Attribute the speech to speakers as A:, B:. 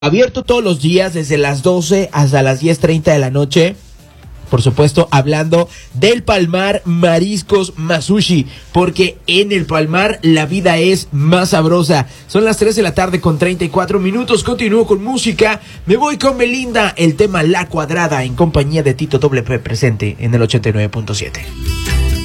A: Abierto todos los días desde las 12 hasta las 10:30 de la noche. Por supuesto, hablando del Palmar Mariscos Masushi, porque en el Palmar la vida es más sabrosa. Son las 3 de la tarde con 34 minutos. Continúo con música. Me voy con Belinda, el tema La Cuadrada, en compañía de Tito WP, presente en el 89.7.